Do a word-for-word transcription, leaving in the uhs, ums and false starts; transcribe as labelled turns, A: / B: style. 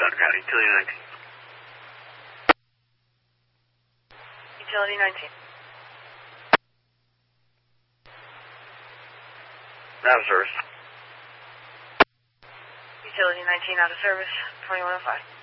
A: South County, Utility nineteen.
B: Utility nineteen.
A: Out of service.
B: Utility nineteen out of service, twenty-one oh five.